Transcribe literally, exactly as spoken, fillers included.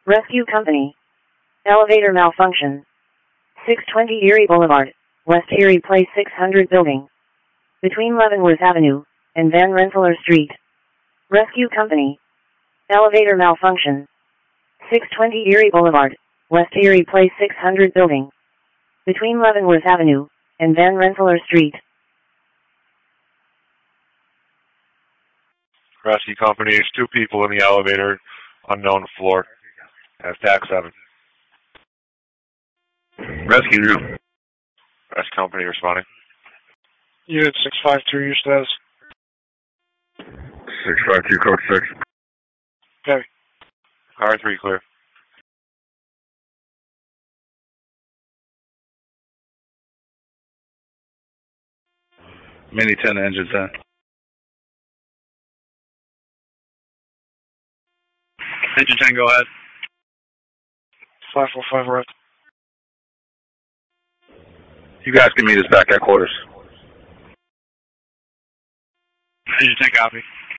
Rescue Company. Elevator malfunction. six twenty Erie Boulevard, West Erie Place six hundred building. Between Leavenworth Avenue and Van Rensselaer Street. Rescue Company. Elevator malfunction. six twenty Erie Boulevard, West Erie Place six hundred building. Between Leavenworth Avenue and Van Rensselaer Street. Rescue Company, there's two people in the elevator, unknown floor. That's T A C seven. Rescue now. Rescue Company responding. Unit six five two, your status. six five two, code six. Okay. R three clear. Mini ten engines in. Engine ten, go ahead. five four five, right. You guys can meet us back at quarters. Engine ten, copy.